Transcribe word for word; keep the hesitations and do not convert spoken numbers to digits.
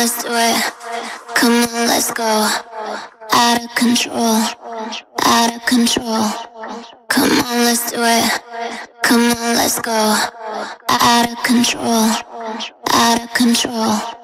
let's do it. Come on, let's go. Out of control, out of control. Come on, let's do it. Come on, let's go. Out of control, out of control.